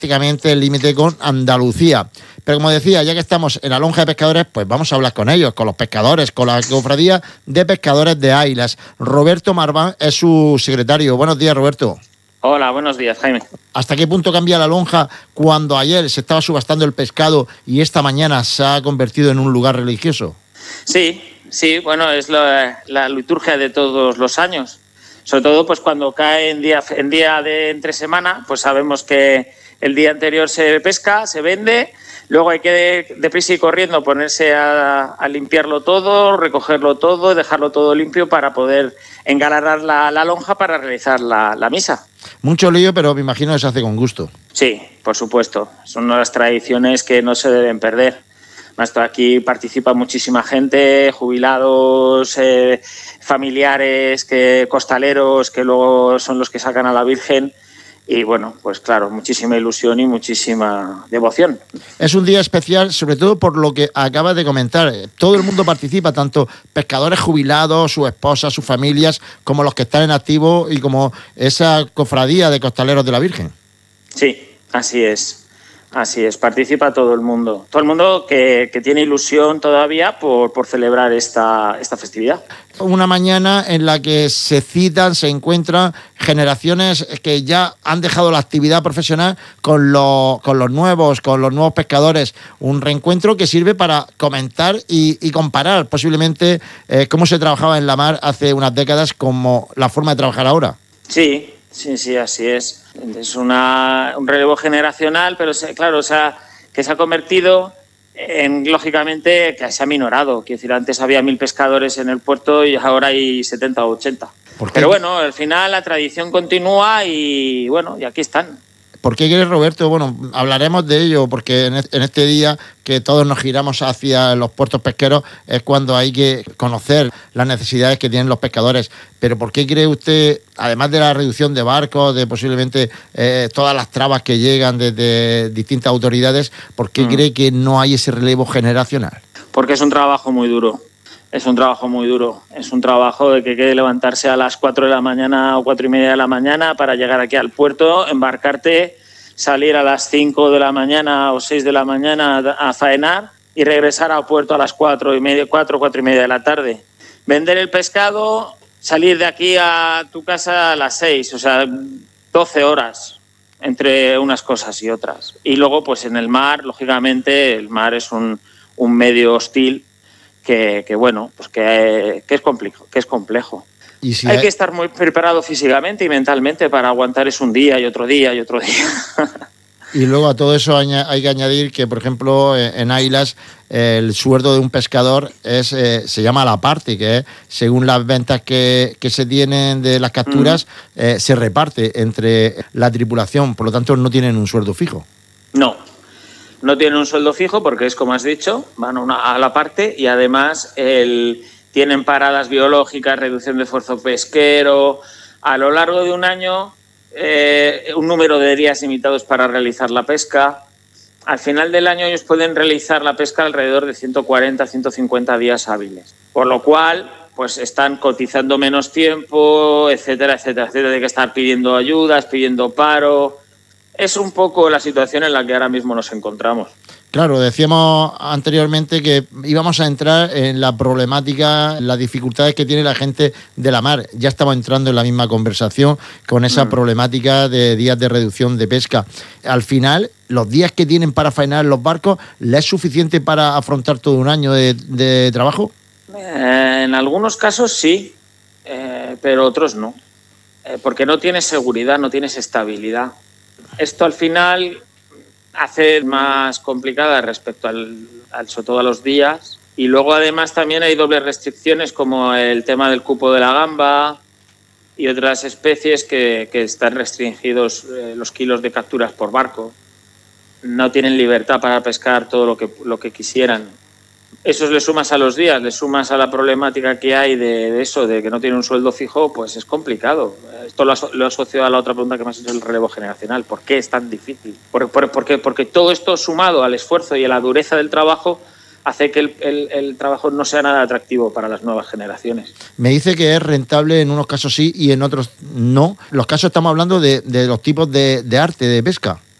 prácticamente el límite con Andalucía. Pero como decía, ya que estamos en la lonja de pescadores, pues vamos a hablar con ellos, con los pescadores, con la cofradía de pescadores de Ailas. Roberto Marván es su secretario. Buenos días, Roberto. Hola, buenos días, Jaime. ¿Hasta qué punto cambia la lonja cuando ayer se estaba subastando el pescado y esta mañana se ha convertido en un lugar religioso? Sí, bueno, es la liturgia de todos los años. Sobre todo pues cuando cae en día de entre semana, pues sabemos que el día anterior se pesca, se vende, luego hay que deprisa y corriendo ponerse a limpiarlo todo, recogerlo todo, dejarlo todo limpio para poder engalanar la lonja para realizar la misa. Mucho lío, pero me imagino que se hace con gusto. Sí, por supuesto. Son unas tradiciones que no se deben perder. Aquí participa muchísima gente, jubilados, familiares, costaleros, que luego son los que sacan a la Virgen. Y bueno, pues claro, muchísima ilusión y muchísima devoción. Es un día especial, sobre todo por lo que acabas de comentar. Todo el mundo participa, tanto pescadores jubilados, sus esposas, sus familias, como los que están en activo y como esa cofradía de costaleros de la Virgen. Sí, así es. Así es, participa todo el mundo. Todo el mundo que tiene ilusión todavía por celebrar esta festividad. Una mañana en la que se citan, se encuentran generaciones que ya han dejado la actividad profesional con los nuevos pescadores. Un reencuentro que sirve para comentar y comparar posiblemente cómo se trabajaba en la mar hace unas décadas como la forma de trabajar ahora. Sí, así es. Es un relevo generacional, pero claro, que se ha convertido en, lógicamente, que se ha minorado. Quiero decir, antes había 1000 pescadores en el puerto y ahora hay 70 o 80. Pero bueno, al final la tradición continúa y bueno, y aquí están. ¿Por qué crees, Roberto? Bueno, hablaremos de ello, porque en este día que todos nos giramos hacia los puertos pesqueros es cuando hay que conocer las necesidades que tienen los pescadores. Pero ¿por qué cree usted, además de la reducción de barcos, de posiblemente todas las trabas que llegan desde distintas autoridades, por qué cree que no hay ese relevo generacional? Porque es un trabajo muy duro. Es un trabajo muy duro. Es un trabajo de que hay que levantarse a las 4 de la mañana o 4:30 de la mañana para llegar aquí al puerto, embarcarte, salir a las 5 de la mañana o 6 de la mañana a faenar y regresar al puerto a las 4:30 de la tarde. Vender el pescado, salir de aquí a tu casa a las 6, o sea, 12 horas entre unas cosas y otras. Y luego, pues en el mar, lógicamente, el mar es un medio hostil que es complejo. ¿Y si hay que estar muy preparado físicamente y mentalmente para aguantar eso un día y otro día y otro día? Y luego a todo eso hay que añadir que, por ejemplo, en Ailas el sueldo de un pescador se llama la parte, que es, según las ventas que se tienen de las capturas, se reparte entre la tripulación. Por lo tanto, no tienen un sueldo fijo. No tienen un sueldo fijo porque es, como has dicho, van a la parte y además tienen paradas biológicas, reducción de esfuerzo pesquero. A lo largo de un año, un número de días limitados para realizar la pesca. Al final del año ellos pueden realizar la pesca alrededor de 140, 150 días hábiles. Por lo cual, pues están cotizando menos tiempo, etcétera. Hay que estar pidiendo ayudas, pidiendo paro. Es un poco la situación en la que ahora mismo nos encontramos. Claro, decíamos anteriormente que íbamos a entrar en la problemática, las dificultades que tiene la gente de la mar. Ya estamos entrando en la misma conversación con esa problemática de días de reducción de pesca. Al final, los días que tienen para faenar los barcos, ¿les es suficiente para afrontar todo un año de trabajo? En algunos casos sí, pero otros no. Porque no tienes seguridad, no tienes estabilidad. Esto al final hace más complicada respecto sobre todo a los días. Y luego además también hay dobles restricciones como el tema del cupo de la gamba y otras especies que están restringidos los kilos de capturas por barco. No tienen libertad para pescar todo lo que quisieran. Eso le sumas a los días, le sumas a la problemática que hay de eso, de que no tiene un sueldo fijo, pues es complicado. Esto lo asocio a la otra pregunta que me has hecho, el relevo generacional. ¿Por qué es tan difícil? Porque todo esto sumado al esfuerzo y a la dureza del trabajo hace que el trabajo no sea nada atractivo para las nuevas generaciones. Me dice que es rentable en unos casos sí y en otros no. Los casos estamos hablando de los tipos de arte, de pesca.